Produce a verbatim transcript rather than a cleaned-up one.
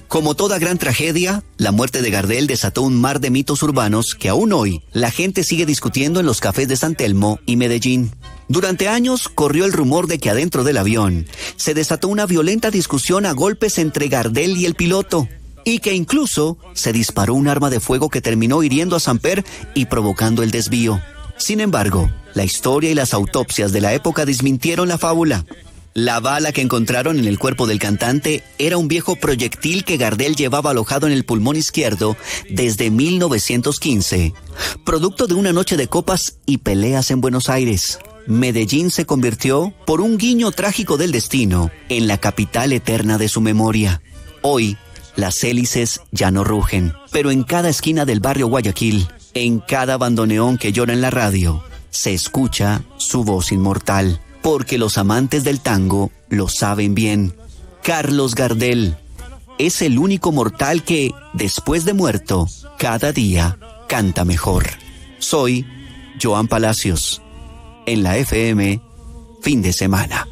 Como toda gran tragedia, la muerte de Gardel desató un mar de mitos urbanos que aún hoy la gente sigue discutiendo en los cafés de San Telmo y Medellín. Durante años corrió el rumor de que adentro del avión se desató una violenta discusión a golpes entre Gardel y el piloto, y que incluso se disparó un arma de fuego que terminó hiriendo a Samper y provocando el desvío. Sin embargo, la historia y las autopsias de la época desmintieron la fábula. La bala que encontraron en el cuerpo del cantante era un viejo proyectil que Gardel llevaba alojado en el pulmón izquierdo desde mil novecientos quince, producto de una noche de copas y peleas en Buenos Aires. Medellín se convirtió, por un guiño trágico del destino, en la capital eterna de su memoria. Hoy, las hélices ya no rugen, pero en cada esquina del barrio Guayaquil, en cada bandoneón que llora en la radio, se escucha su voz inmortal. Porque los amantes del tango lo saben bien. Carlos Gardel es el único mortal que, después de muerto, cada día canta mejor. Soy Joan Palacios. En la F M, fin de semana.